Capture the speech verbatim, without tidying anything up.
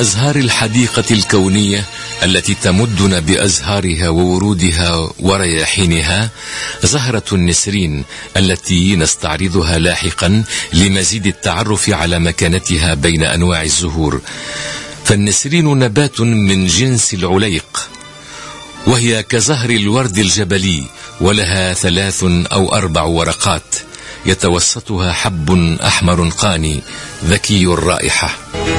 أزهار الحديقة الكونية التي تمدنا بأزهارها وورودها ورياحينها زهرة النسرين التي نستعرضها لاحقا لمزيد التعرف على مكانتها بين أنواع الزهور. فالنسرين نبات من جنس العليق، وهي كزهر الورد الجبلي، ولها ثلاث أو أربع ورقات، يتوسطها حب أحمر قاني ذكي الرائحة.